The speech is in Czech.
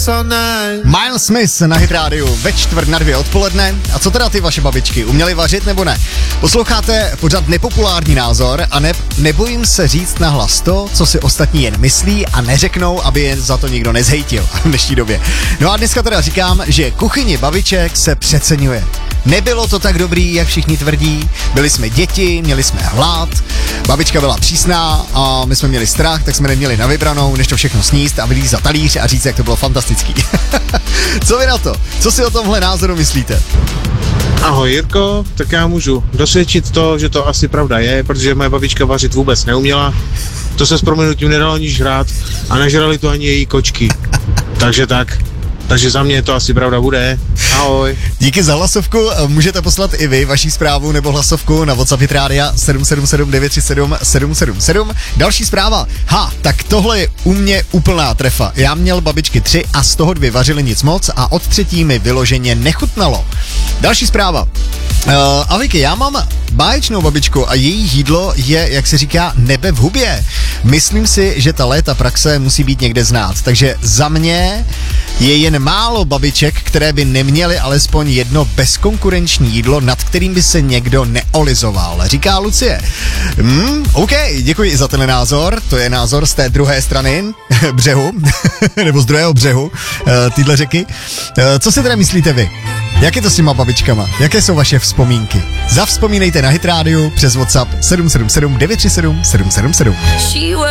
Miles Smith na Hit Radio ve 1:45 odpoledne. A co teda ty vaše babičky? Uměly vařit nebo ne? Posloucháte pořád nepopulární názor a nebojím se říct nahlas to, co si ostatní jen myslí a neřeknou, aby je za to nikdo nezhejtil v dnešní době. No a dneska teda říkám, že kuchyně babiček se přeceňuje. Nebylo to tak dobrý, jak všichni tvrdí. Byli jsme děti, měli jsme hlad, babička byla přísná a my jsme měli strach, tak jsme neměli na vybranou, než to všechno sníst a vylízt za talíř a říct, jak to bylo fantastický. Co vy na to? Co si o tomhle názoru myslíte? Ahoj Jirko, tak já můžu dosvědčit to, že to asi pravda je, protože moje babička vařit vůbec neuměla. To se s prominutím nedalo nic žrát a nežrali to ani její kočky. Takže za mě to asi pravda bude. Ahoj. Díky za hlasovku, můžete poslat i vy vaši zprávu nebo hlasovku na WhatsApp Hit Rádia 777 937 777. Další zpráva. Tak tohle je u mě úplná trefa. Já měl babičky 3 a z toho 2 vařily nic moc a od 3. mi vyloženě nechutnalo. Další zpráva. Ahojky, já mám báječnou babičku a její jídlo je, jak se říká, nebe v hubě. Myslím si, že ta léta praxe musí být někde znát, takže za mě je jen málo babiček, které by neměly alespoň jedno bezkonkurenční jídlo, nad kterým by se někdo neolizoval, říká Lucie. OK, děkuji za ten názor, to je názor z té druhé strany břehu, nebo z druhého břehu téhle řeky. Co si teda myslíte vy? Jak je to s těma babičkama? Jaké jsou vaše vzpomínky? Zavzpomínejte na Hit Radio přes WhatsApp 777 937 777.